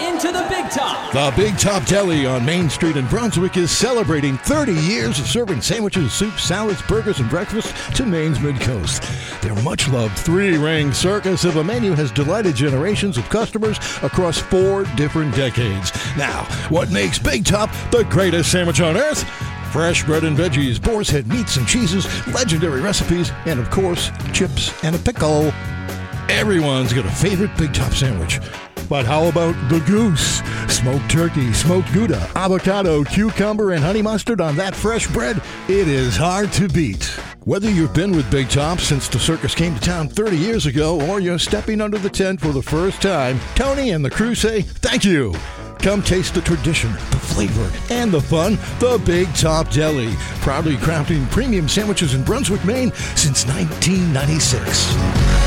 into the Big Top. The Big Top Deli on Main Street in Brunswick is celebrating 30 years of serving sandwiches, soups, salads, burgers, and breakfast to Maine's Mid-Coast. Their much-loved three-ring circus of a menu has delighted generations of customers across 4 different decades. Now, what makes Big Top the greatest sandwich on earth? Fresh bread and veggies, boar's head meats and cheeses, legendary recipes, and of course, chips and a pickle. Everyone's got a favorite Big Top sandwich. But how about the goose? Smoked turkey, smoked Gouda, avocado, cucumber, and honey mustard on that fresh bread? It is hard to beat. Whether you've been with Big Top since the circus came to town 30 years ago or you're stepping under the tent for the first time, Tony and the crew say thank you. Come taste the tradition, the flavor, and the fun. The Big Top Deli, proudly crafting premium sandwiches in Brunswick, Maine since 1996.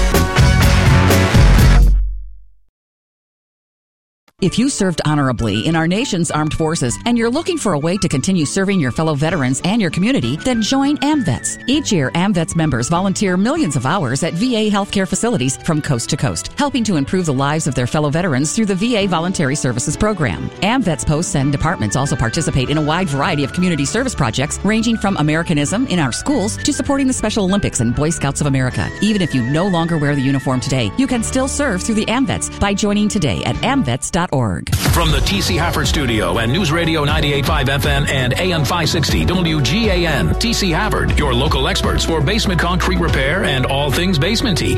If you served honorably in our nation's armed forces and you're looking for a way to continue serving your fellow veterans and your community, then join AMVETS. Each year, AMVETS members volunteer millions of hours at VA healthcare facilities from coast to coast, helping to improve the lives of their fellow veterans through the VA Voluntary Services Program. AMVETS posts and departments also participate in a wide variety of community service projects, ranging from Americanism in our schools to supporting the Special Olympics and Boy Scouts of America. Even if you no longer wear the uniform today, you can still serve through the AMVETS by joining today at amvets.org. From the T.C. Hafford Studio and News Radio 98.5 FM and AM 560 WGAN, T.C. Hafford, your local experts for basement concrete repair and all things basement-y.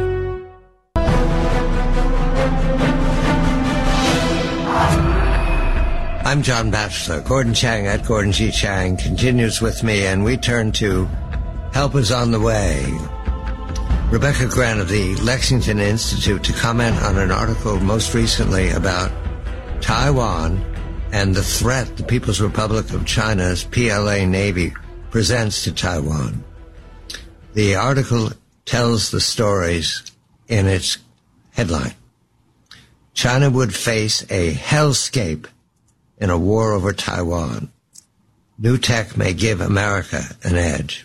I'm John Batchelor. Gordon Chang at Gordon G. Chang continues with me, and we turn to Help Is on the Way. Rebecca Grant of the Lexington Institute to comment on an article most recently about Taiwan and the threat the People's Republic of China's PLA Navy presents to Taiwan. The article tells the stories in its headline. China would face a hellscape in a war over Taiwan. New tech may give America an edge.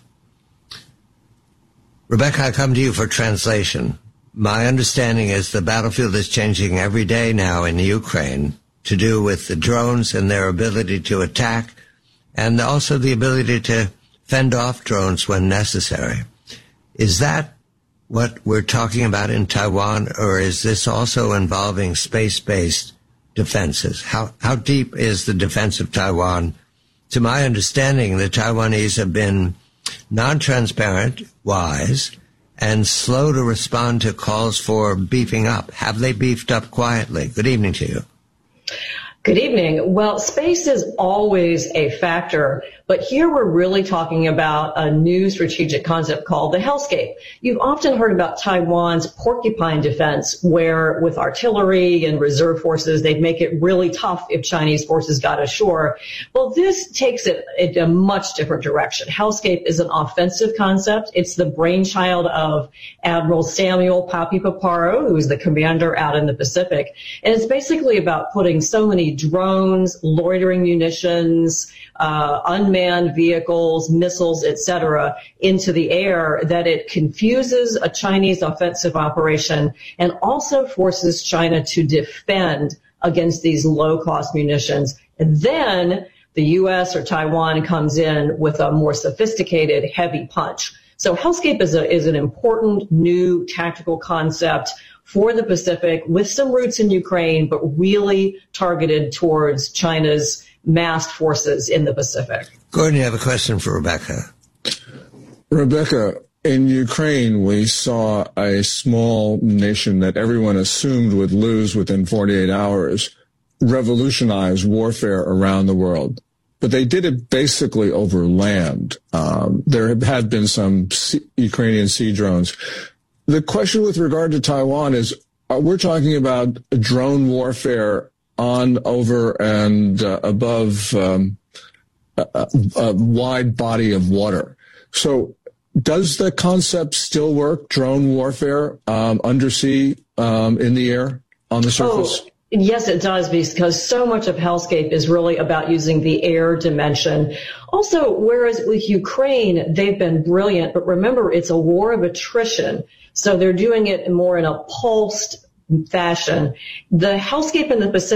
Rebecca, I come to you for translation. My understanding is the battlefield is changing every day now in Ukraine to do with the drones and their ability to attack, and also the ability to fend off drones when necessary. Is that what we're talking about in Taiwan, or is this also involving space-based defenses? How deep is the defense of Taiwan? To my understanding, the Taiwanese have been non-transparent, wise, and slow to respond to calls for beefing up. Have they beefed up quietly? Good evening to you. Good evening. Well, space is always a factor, but here we're really talking about a new strategic concept called the hellscape. You've often heard about Taiwan's porcupine defense, where with artillery and reserve forces, they'd make it really tough if Chinese forces got ashore. Well, this takes it in a much different direction. Hellscape is an offensive concept. It's the brainchild of Admiral Samuel Papi Paparo, who's the commander out in the Pacific. And it's basically about putting so many drones, loitering munitions, unmanned vehicles, missiles, etc., into the air that it confuses a Chinese offensive operation and also forces China to defend against these low-cost munitions. And then the U.S. or Taiwan comes in with a more sophisticated, heavy punch. So hellscape is an important new tactical concept for the Pacific with some roots in Ukraine, but really targeted towards China's massed forces in the Pacific. Gordon, you have a question for Rebecca. Rebecca, in Ukraine, we saw a small nation that everyone assumed would lose within 48 hours revolutionize warfare around the world. But they did it basically over land. There had been some Ukrainian sea drones. The question with regard to Taiwan is, we're talking about drone warfare on, over, and above a wide body of water. So does the concept still work, drone warfare, undersea, in the air, on the surface? Oh, yes, it does, because so much of hellscape is really about using the air dimension. Also, whereas with Ukraine, they've been brilliant, but remember, it's a war of attrition. So they're doing it more in a pulsed fashion. The hellscape in the Pacific